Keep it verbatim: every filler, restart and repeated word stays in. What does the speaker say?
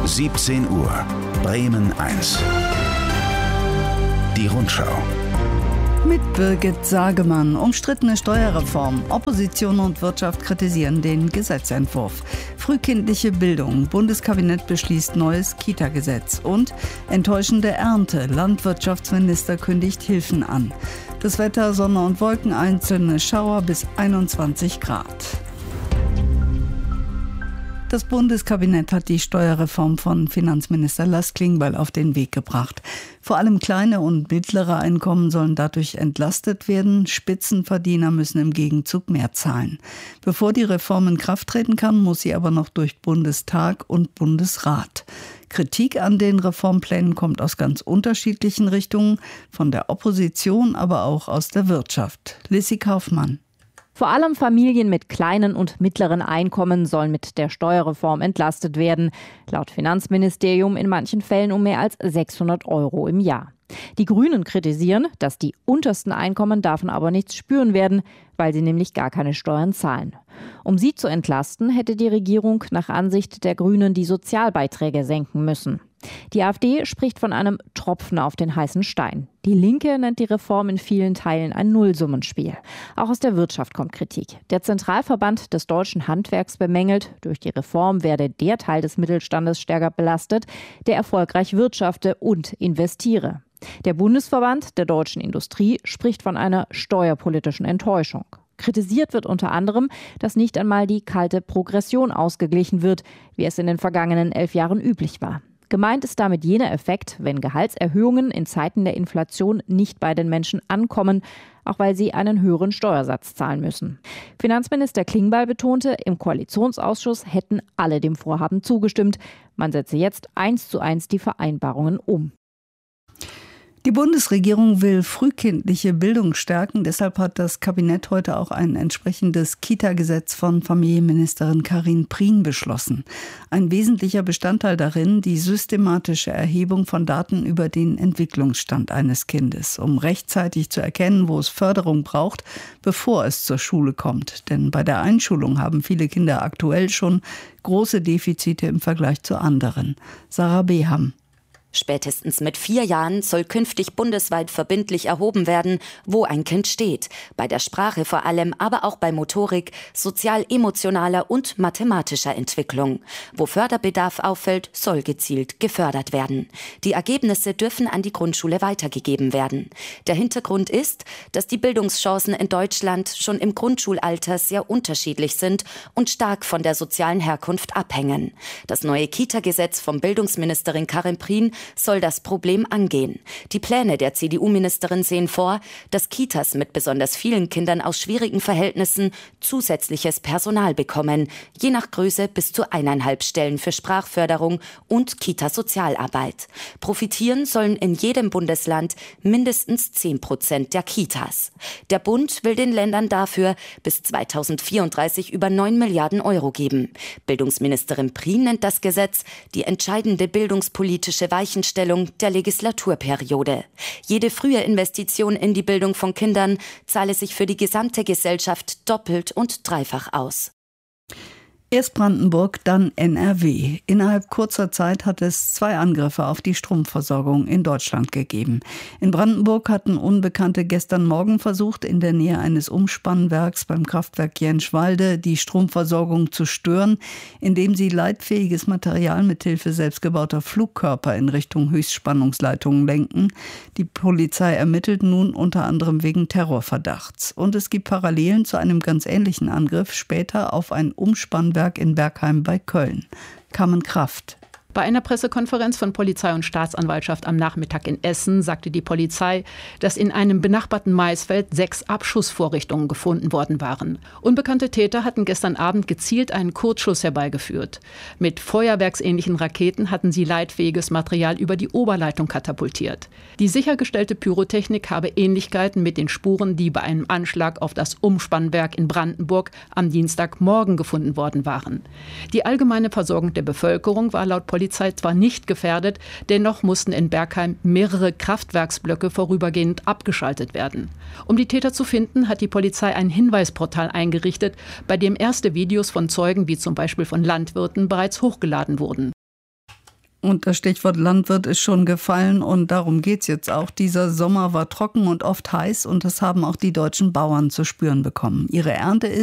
siebzehn Uhr, Bremen eins. Die Rundschau. Mit Birgit Sagemann. Umstrittene Steuerreform. Opposition und Wirtschaft kritisieren den Gesetzentwurf. Frühkindliche Bildung. Bundeskabinett beschließt neues Kita-Gesetz. Und enttäuschende Ernte. Landwirtschaftsminister kündigt Hilfen an. Das Wetter, Sonne und Wolken, einzelne Schauer bis einundzwanzig Grad. Das Bundeskabinett hat die Steuerreform von Finanzminister Lars Klingbeil auf den Weg gebracht. Vor allem kleine und mittlere Einkommen sollen dadurch entlastet werden. Spitzenverdiener müssen im Gegenzug mehr zahlen. Bevor die Reform in Kraft treten kann, muss sie aber noch durch Bundestag und Bundesrat. Kritik an den Reformplänen kommt aus ganz unterschiedlichen Richtungen, von der Opposition, aber auch aus der Wirtschaft. Lissy Kaufmann. Vor allem Familien mit kleinen und mittleren Einkommen sollen mit der Steuerreform entlastet werden. Laut Finanzministerium in manchen Fällen um mehr als sechshundert Euro im Jahr. Die Grünen kritisieren, dass die untersten Einkommen davon aber nichts spüren werden, weil sie nämlich gar keine Steuern zahlen. Um sie zu entlasten, hätte die Regierung nach Ansicht der Grünen die Sozialbeiträge senken müssen. Die AfD spricht von einem Tropfen auf den heißen Stein. Die Linke nennt die Reform in vielen Teilen ein Nullsummenspiel. Auch aus der Wirtschaft kommt Kritik. Der Zentralverband des deutschen Handwerks bemängelt, durch die Reform werde der Teil des Mittelstandes stärker belastet, der erfolgreich wirtschafte und investiere. Der Bundesverband der deutschen Industrie spricht von einer steuerpolitischen Enttäuschung. Kritisiert wird unter anderem, dass nicht einmal die kalte Progression ausgeglichen wird, wie es in den vergangenen elf Jahren üblich war. Gemeint ist damit jener Effekt, wenn Gehaltserhöhungen in Zeiten der Inflation nicht bei den Menschen ankommen, auch weil sie einen höheren Steuersatz zahlen müssen. Finanzminister Klingbeil betonte, im Koalitionsausschuss hätten alle dem Vorhaben zugestimmt. Man setze jetzt eins zu eins die Vereinbarungen um. Die Bundesregierung will frühkindliche Bildung stärken. Deshalb hat das Kabinett heute auch ein entsprechendes Kita-Gesetz von Familienministerin Karin Prien beschlossen. Ein wesentlicher Bestandteil darin die systematische Erhebung von Daten über den Entwicklungsstand eines Kindes, um rechtzeitig zu erkennen, wo es Förderung braucht, bevor es zur Schule kommt. Denn bei der Einschulung haben viele Kinder aktuell schon große Defizite im Vergleich zu anderen. Sarah Beham. Spätestens mit vier Jahren soll künftig bundesweit verbindlich erhoben werden, wo ein Kind steht. Bei der Sprache vor allem, aber auch bei Motorik, sozial-emotionaler und mathematischer Entwicklung. Wo Förderbedarf auffällt, soll gezielt gefördert werden. Die Ergebnisse dürfen an die Grundschule weitergegeben werden. Der Hintergrund ist, dass die Bildungschancen in Deutschland schon im Grundschulalter sehr unterschiedlich sind und stark von der sozialen Herkunft abhängen. Das neue Kita-Gesetz von Bildungsministerin Karin Prien soll das Problem angehen. Die Pläne der C D U-Ministerin sehen vor, dass Kitas mit besonders vielen Kindern aus schwierigen Verhältnissen zusätzliches Personal bekommen, je nach Größe bis zu eineinhalb Stellen für Sprachförderung und Kita-Sozialarbeit. Profitieren sollen in jedem Bundesland mindestens zehn Prozent der Kitas. Der Bund will den Ländern dafür bis zweitausendvierunddreißig über neun Milliarden Euro geben. Bildungsministerin Prien nennt das Gesetz die entscheidende bildungspolitische Weichenstellung der Legislaturperiode. Jede frühe Investition in die Bildung von Kindern zahle sich für die gesamte Gesellschaft doppelt und dreifach aus. Erst Brandenburg, dann N R W. Innerhalb kurzer Zeit hat es zwei Angriffe auf die Stromversorgung in Deutschland gegeben. In Brandenburg hatten Unbekannte gestern Morgen versucht, in der Nähe eines Umspannwerks beim Kraftwerk Jenschwalde die Stromversorgung zu stören, indem sie leitfähiges Material mithilfe selbstgebauter Flugkörper in Richtung Höchstspannungsleitungen lenken. Die Polizei ermittelt nun unter anderem wegen Terrorverdachts. Und es gibt Parallelen zu einem ganz ähnlichen Angriff später auf ein Umspannwerk in Bergheim bei Köln. Carmen Kraft. Bei einer Pressekonferenz von Polizei und Staatsanwaltschaft am Nachmittag in Essen sagte die Polizei, dass in einem benachbarten Maisfeld sechs Abschussvorrichtungen gefunden worden waren. Unbekannte Täter hatten gestern Abend gezielt einen Kurzschuss herbeigeführt. Mit feuerwerksähnlichen Raketen hatten sie leitfähiges Material über die Oberleitung katapultiert. Die sichergestellte Pyrotechnik habe Ähnlichkeiten mit den Spuren, die bei einem Anschlag auf das Umspannwerk in Brandenburg am Dienstagmorgen gefunden worden waren. Die allgemeine Versorgung der Bevölkerung war laut Polizei zwar nicht gefährdet, dennoch mussten in Bergheim mehrere Kraftwerksblöcke vorübergehend abgeschaltet werden. Um die Täter zu finden, hat die Polizei ein Hinweisportal eingerichtet, bei dem erste Videos von Zeugen wie zum Beispiel von Landwirten bereits hochgeladen wurden. Und das Stichwort Landwirt ist schon gefallen und darum geht's jetzt auch. Dieser Sommer war trocken und oft heiß und das haben auch die deutschen Bauern zu spüren bekommen. Ihre Ernte ist